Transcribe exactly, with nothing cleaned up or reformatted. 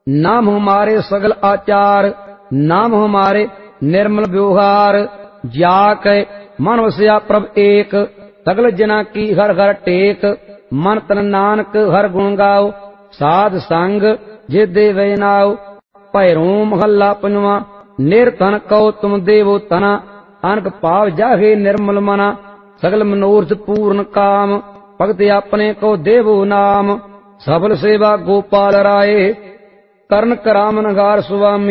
नाम हमारे सगल आचार, नाम हमारे निर्मल व्यवहार। जाके मन वसया प्रभ एक, सगल जना की हर हर टेक। मन तन नानक हर गुण गाओ, साध संग जे देवे नाओ। भैरों महला पंजवा, निर्धन कहो तुम देवो तना। अनक पाव जाहे निर्मल मना, सगल मनोरथ पूर्ण काम। भगत अपने को देवो नाम, सफल सेवा गोपाल राय। करण कराम नगार सुवामी।